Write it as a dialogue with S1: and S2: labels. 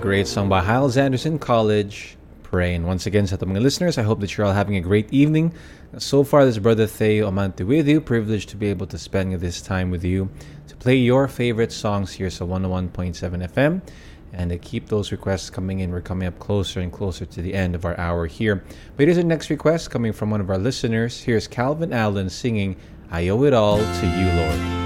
S1: great song by Hyles Anderson, College, Pray. And once again, sa ating mga listeners, I hope that you're all having a great evening. So far, this is Brother Theo Amante with you. Privileged to be able to spend this time with you to play your favorite songs here sa 101.7 FM. And to keep those requests coming in, we're coming up closer and closer to the end of our hour here. But here's our next request coming from one of our listeners. Here's Calvin Allen singing, I Owe It All to You, Lord.